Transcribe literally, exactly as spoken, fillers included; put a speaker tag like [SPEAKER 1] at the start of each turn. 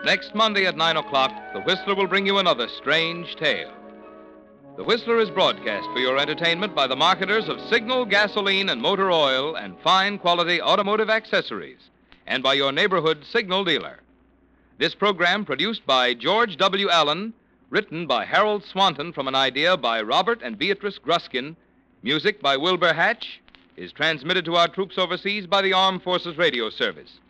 [SPEAKER 1] Next Monday at nine o'clock, The Whistler will bring you another strange tale. The Whistler is broadcast for your entertainment by the marketers of Signal gasoline and motor oil and fine quality automotive accessories, and by your neighborhood Signal dealer. This program, produced by George W. Allen, written by Harold Swanton from an idea by Robert and Beatrice Gruskin, music by Wilbur Hatch, is transmitted to our troops overseas by the Armed Forces Radio Service.